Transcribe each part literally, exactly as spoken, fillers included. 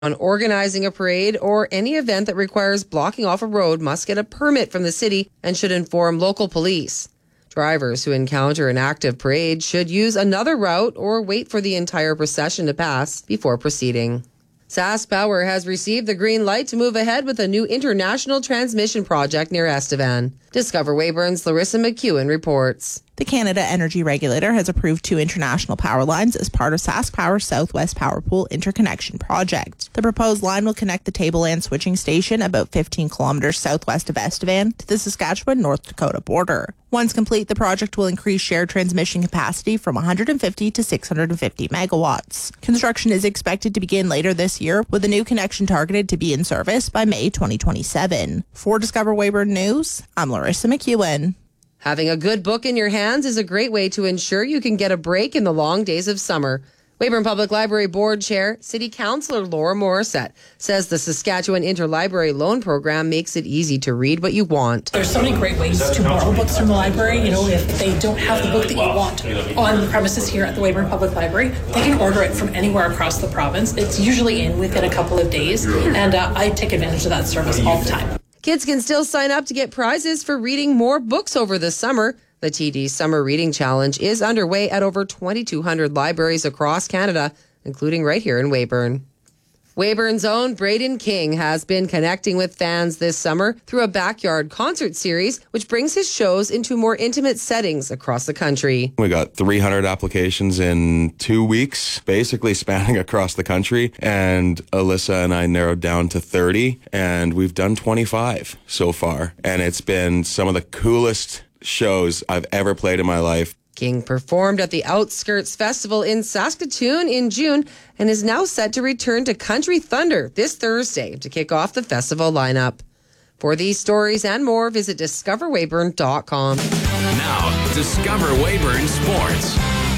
On organizing a parade or any event that requires blocking off a road must get a permit from the city and should inform local police. Drivers who encounter an active parade should use another route or wait for the entire procession to pass before proceeding. SaskPower has received the green light to move ahead with a new international transmission project near Estevan. Discover Weyburn's Larissa McEwen reports. The Canada Energy Regulator has approved two international power lines as part of SaskPower's Southwest Power Pool interconnection project. The proposed line will connect the Tableland switching station about fifteen kilometers southwest of Estevan to the Saskatchewan-North Dakota border. Once complete, the project will increase shared transmission capacity from one hundred fifty to six hundred fifty megawatts. Construction is expected to begin later this year, with the new connection targeted to be in service by May twenty twenty-seven. For Discover Weyburn News, I'm Larissa McEwen. Having a good book in your hands is a great way to ensure you can get a break in the long days of summer. Weyburn Public Library Board Chair, City Councillor Laura Morissette, says the Saskatchewan Interlibrary Loan Program makes it easy to read what you want. There's so many great ways to borrow books from the library. You know, if they don't have the book that you want on the premises here at the Weyburn Public Library, they can order it from anywhere across the province. It's usually in within a couple of days, and uh, I take advantage of that service all the time. Kids can still sign up to get prizes for reading more books over the summer. The T D Summer Reading Challenge is underway at over twenty-two hundred libraries across Canada, including right here in Weyburn. Weyburn's own Braden King has been connecting with fans this summer through a backyard concert series, which brings his shows into more intimate settings across the country. We got three hundred applications in two weeks, basically spanning across the country, and Alyssa and I narrowed down to thirty, and we've done twenty-five so far, and it's been some of the coolest shows I've ever played in my life. King performed at the Outskirts Festival in Saskatoon in June and is now set to return to Country Thunder this Thursday to kick off the festival lineup. For these stories and more, visit discover weyburn dot com. Now, Discover Weyburn Sports.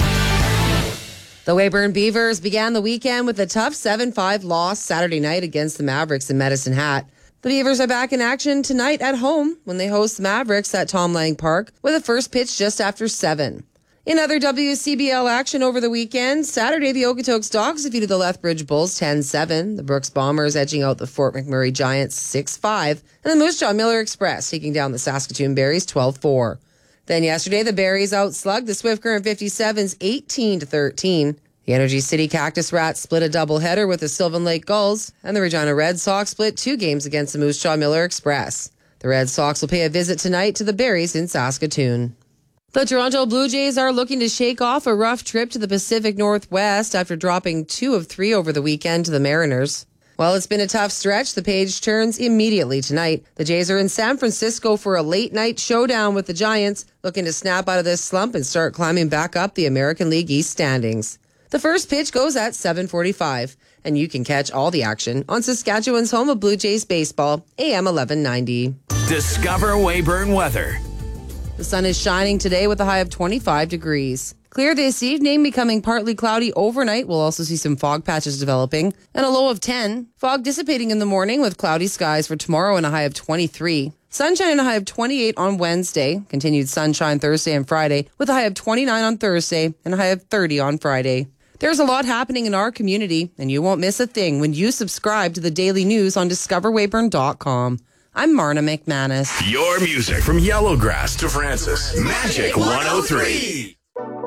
The Weyburn Beavers began the weekend with a tough seven five loss Saturday night against the Mavericks in Medicine Hat. The Beavers are back in action tonight at home when they host the Mavericks at Tom Lang Park with a first pitch just after seven. In other W C B L action over the weekend, Saturday the Okotoks Dogs defeated the Lethbridge Bulls ten seven, the Brooks Bombers edging out the Fort McMurray Giants six five, and the Moose Jaw Miller Express taking down the Saskatoon Berries twelve four. Then yesterday the Berries outslugged the Swift Current fifty-sevens eighteen to thirteen. The Energy City Cactus Rats split a doubleheader with the Sylvan Lake Gulls, and the Regina Red Sox split two games against the Moose Jaw Miller Express. The Red Sox will pay a visit tonight to the Berries in Saskatoon. The Toronto Blue Jays are looking to shake off a rough trip to the Pacific Northwest after dropping two of three over the weekend to the Mariners. While it's been a tough stretch, the page turns immediately tonight. The Jays are in San Francisco for a late-night showdown with the Giants, looking to snap out of this slump and start climbing back up the American League East standings. The first pitch goes at seven forty-five, and you can catch all the action on Saskatchewan's home of Blue Jays baseball, A M eleven ninety. Discover Weyburn weather. The sun is shining today with a high of twenty-five degrees. Clear this evening, becoming partly cloudy overnight. We'll also see some fog patches developing, and a low of ten. Fog dissipating in the morning with cloudy skies for tomorrow and a high of twenty-three. Sunshine and a high of twenty-eight on Wednesday. Continued sunshine Thursday and Friday with a high of twenty-nine on Thursday and a high of thirty on Friday. There's a lot happening in our community, and you won't miss a thing when you subscribe to the daily news on discover weyburn dot com. I'm Marna McManus. Your music from Yellowgrass to Francis. Magic one oh three.